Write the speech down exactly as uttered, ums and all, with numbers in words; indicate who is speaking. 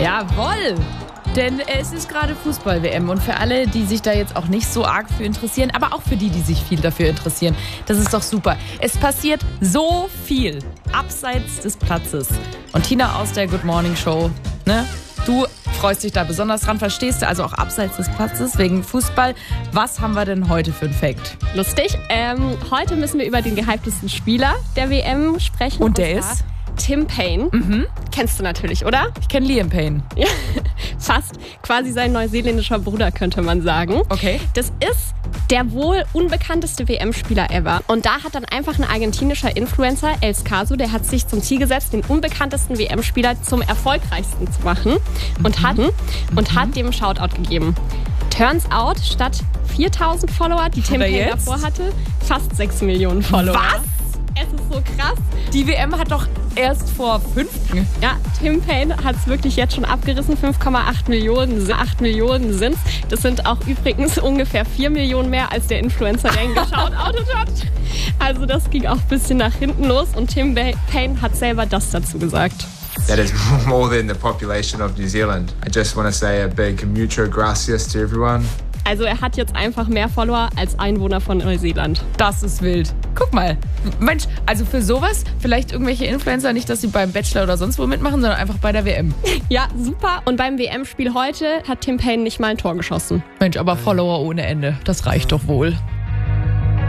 Speaker 1: Jawohl! Denn es ist gerade Fußball-W M und für alle, die sich da jetzt auch nicht so arg für interessieren, aber auch für die, die sich viel dafür interessieren, das ist doch super. Es passiert so viel abseits des Platzes. Und Tina aus der Good Morning Show, ne? Du freust dich da besonders dran, verstehst du, also auch abseits des Platzes wegen Fußball. Was haben wir denn heute für einen Fact?
Speaker 2: Lustig. Ähm, heute müssen wir über den gehyptesten Spieler der W M sprechen.
Speaker 1: Und der ist?
Speaker 2: Tim Payne.
Speaker 1: Mhm.
Speaker 2: Kennst du natürlich, oder?
Speaker 1: Ich kenne Liam Payne.
Speaker 2: Ja, fast. Quasi sein neuseeländischer Bruder, könnte man sagen.
Speaker 1: Okay.
Speaker 2: Das ist der wohl unbekannteste W M-Spieler ever. Und da hat dann einfach ein argentinischer Influencer, El Scaso, der hat sich zum Ziel gesetzt, den unbekanntesten W M-Spieler zum erfolgreichsten zu machen. Und, mhm. hat, und mhm. hat dem einen Shoutout gegeben. Turns out, statt viertausend Follower, die Tim Payne davor hatte, fast sechs Millionen Follower.
Speaker 1: Was?
Speaker 2: Es ist so krass.
Speaker 1: Die W M hat doch erst vor fünf.
Speaker 2: Ja, Tim Payne hat es wirklich jetzt schon abgerissen. fünf Komma acht Millionen, acht Millionen sind es. Das sind auch übrigens ungefähr vier Millionen mehr als der Influencer, der ihn geschaut hat. Also das ging auch ein bisschen nach hinten los. Und Tim Payne hat selber das dazu gesagt.
Speaker 3: That is more than the population of New Zealand. I just want to say a big mucho gracias to everyone.
Speaker 2: Also er hat jetzt einfach mehr Follower als Einwohner von Neuseeland.
Speaker 1: Das ist wild. Guck mal. Mensch, also für sowas, vielleicht irgendwelche Influencer, nicht, dass sie beim Bachelor oder sonst wo mitmachen, sondern einfach bei der W M.
Speaker 2: Ja, super. Und beim W M-Spiel heute hat Tim Payne nicht mal ein Tor geschossen.
Speaker 1: Mensch, aber Follower ohne Ende. Das reicht doch wohl.